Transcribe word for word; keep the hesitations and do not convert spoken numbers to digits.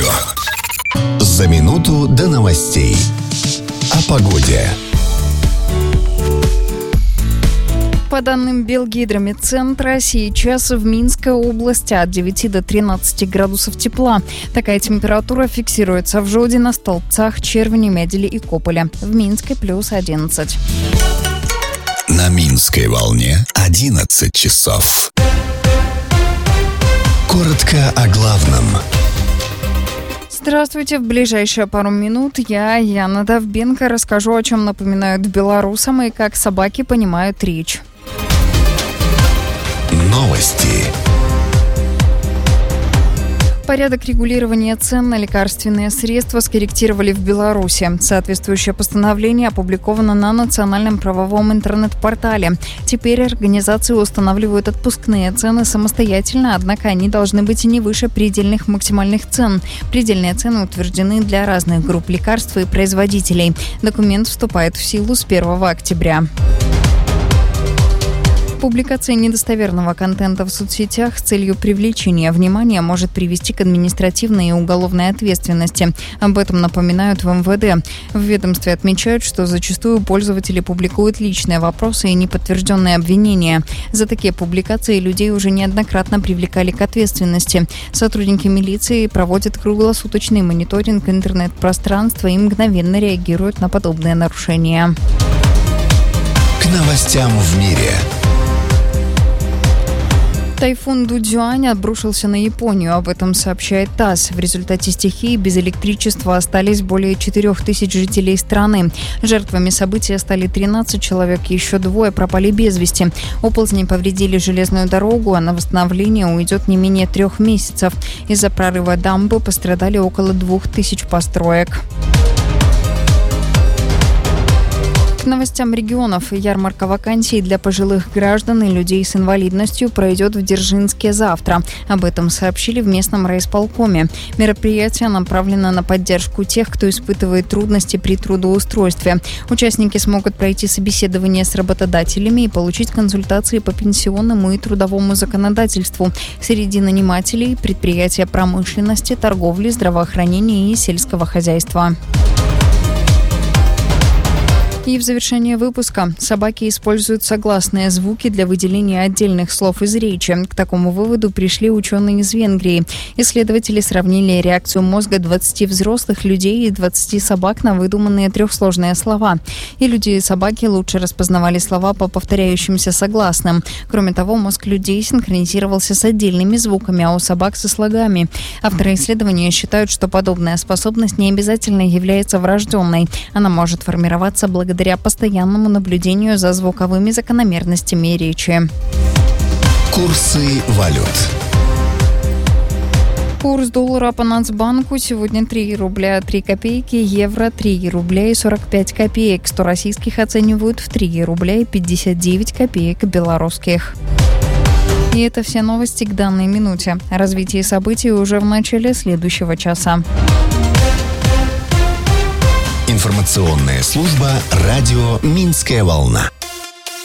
радио. За минуту до новостей. О погоде. По данным Белгидромедцентра, сейчас в Минской области от девяти до тринадцати градусов тепла. Такая температура фиксируется в Жодино, Столбцах, Червне, Медели и Кополе. В Минске плюс одиннадцать. На Минской волне одиннадцать часов. Коротко о главном. Здравствуйте. В ближайшие пару минут я, Яна Довбенко, расскажу, о чем напоминают белорусам и как собаки понимают речь. Новости. Порядок регулирования цен на лекарственные средства скорректировали в Беларуси. Соответствующее постановление опубликовано на национальном правовом интернет-портале. Теперь организации устанавливают отпускные цены самостоятельно, однако они должны быть не выше предельных максимальных цен. Предельные цены утверждены для разных групп лекарств и производителей. Документ вступает в силу с первого октября. Публикация недостоверного контента в соцсетях с целью привлечения внимания может привести к административной и уголовной ответственности. Об этом напоминают в эм вэ дэ. В ведомстве отмечают, что зачастую пользователи публикуют личные вопросы и неподтвержденные обвинения. За такие публикации людей уже неоднократно привлекали к ответственности. Сотрудники милиции проводят круглосуточный мониторинг интернет-пространства и мгновенно реагируют на подобные нарушения. К новостям в мире. Тайфун Дудзюань обрушился на Японию, об этом сообщает ТАСС. В результате стихии без электричества остались более четырех тысяч жителей страны. Жертвами события стали тринадцать человек, еще двое пропали без вести. Оползни повредили железную дорогу, а на восстановление уйдет не менее трех месяцев. Из-за прорыва дамбы пострадали около двух тысяч построек. К новостям регионов. Ярмарка вакансий для пожилых граждан и людей с инвалидностью пройдет в Дзержинске завтра. Об этом сообщили в местном райисполкоме. Мероприятие направлено на поддержку тех, кто испытывает трудности при трудоустройстве. Участники смогут пройти собеседование с работодателями и получить консультации по пенсионному и трудовому законодательству. Среди нанимателей – предприятия промышленности, торговли, здравоохранения и сельского хозяйства. И в завершение выпуска. Собаки используют согласные звуки для выделения отдельных слов из речи. К такому выводу пришли ученые из Венгрии. Исследователи сравнили реакцию мозга двадцати взрослых людей и двадцати собак на выдуманные трехсложные слова. И люди, и собаки лучше распознавали слова по повторяющимся согласным. Кроме того, мозг людей синхронизировался с отдельными звуками, а у собак со слогами. Авторы исследования считают, что подобная способность не обязательно является врожденной. Она может формироваться благодаря благодаря постоянному наблюдению за звуковыми закономерностями речи. Курсы валют. Курс доллара по Нацбанку сегодня три рубля три копейки, евро три рубля и сорок пять копеек. сто российских оценивают в три рубля и пятьдесят девять копеек белорусских. И это все новости к данной минуте. О развитии событий уже в начале следующего часа. Информационная служба «Радио Минская волна».